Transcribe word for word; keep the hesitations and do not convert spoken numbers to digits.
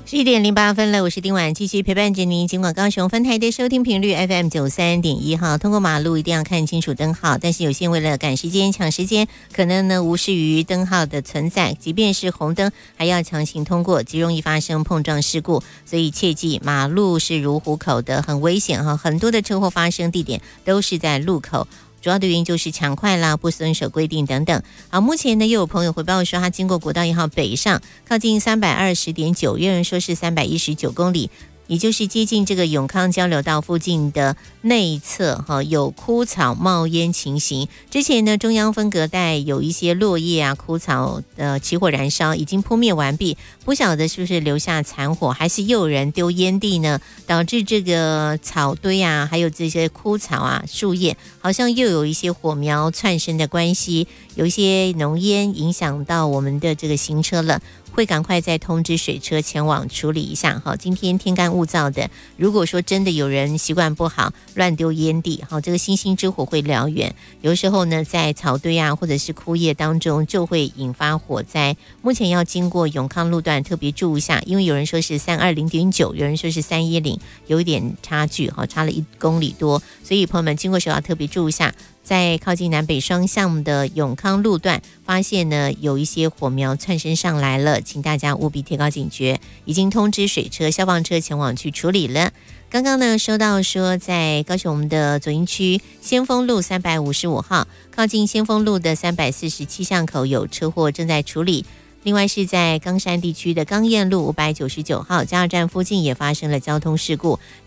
十一点零八分了，我是丁婉，继续陪伴着您。尽管高雄分台的收听频率 F M 九三点一哈，通过马路一定要看清楚灯号，但是有些为了赶时间、抢时间，可能呢无视于灯号的存在，即便是红灯，还要强行通过，极容易发生碰撞事故。所以切记，马路是如虎口的，很危险哈。很多的车祸发生地点都是在路口。主要的原因就是抢快啦，不遵守规定等等。好，目前呢又有朋友回报说，他经过国道一号北上，靠近三百二十点九，有人说是三百一十九公里。也就是接近这个永康交流道附近的内侧哈，有枯草冒烟情形。之前呢，中央分隔带有一些落叶啊、枯草呃起火燃烧，已经扑灭完毕。不晓得是不是留下残火，还是又有人丢烟蒂呢？导致这个草堆啊，还有这些枯草啊、树叶，好像又有一些火苗窜升的关系，有一些浓烟影响到我们的这个行车了。会赶快再通知水车前往处理一下哈。今天天干物燥的，如果说真的有人习惯不好乱丢烟蒂，哈，这个星星之火会燎原。有时候呢，在草堆啊或者是枯叶当中就会引发火灾。目前要经过永康路段特别注意一下，因为有人说是三二零点九，有人说是三一零，有一点差距哈，差了一公里多，所以朋友们经过时候要特别注意一下。在靠近南北双向的永康路段，发现呢有一些火苗窜升上来了，请大家务必提高警觉，已经通知水车、消防车前往去处理了。刚刚呢收到说，在高雄的左营区先锋路三百五十五号，靠近先锋路的三百四十七巷口有车祸正在处理。另外是在冈山地区的冈燕路五百九十九号加油站附近也发生了交通事故。